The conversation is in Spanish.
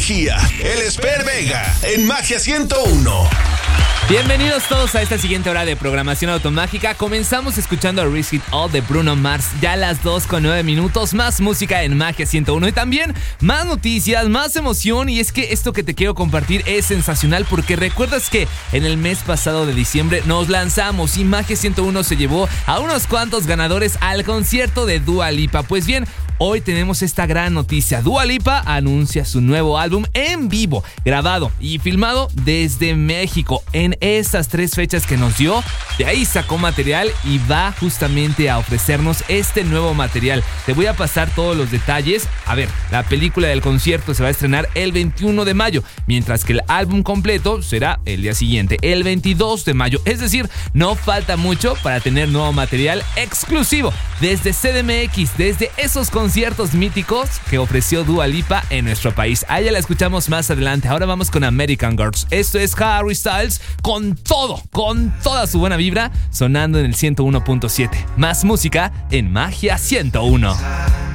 energía. Él es Per Vega en Magia 101. Bienvenidos todos a esta siguiente hora de programación automágica. Comenzamos escuchando a Risk It All de Bruno Mars. Ya a las 2:09. Más música en Magia 101. Y también más noticias, más emoción. Y es que esto que te quiero compartir es sensacional, porque recuerdas que en el mes pasado de diciembre nos lanzamos y Magia 101 se llevó a unos cuantos ganadores al concierto de Dua Lipa. Pues bien, hoy tenemos esta gran noticia. Dua Lipa anuncia su nuevo álbum en vivo, grabado y filmado desde México. En estas 3 fechas que nos dio, de ahí sacó material y va justamente a ofrecernos este nuevo material. Te voy a pasar todos los detalles. A ver, la película del concierto se va a estrenar el 21 de mayo, mientras que el álbum completo será el día siguiente, el 22 de mayo. Es decir, no falta mucho para tener nuevo material exclusivo desde CDMX, desde esos conciertos míticos que ofreció Dua Lipa en nuestro país. A ella la escuchamos más adelante. Ahora vamos con American Girls. Esto es Harry Styles con todo, con toda su buena vibra, sonando en el 101.7. Más música en Magia 101.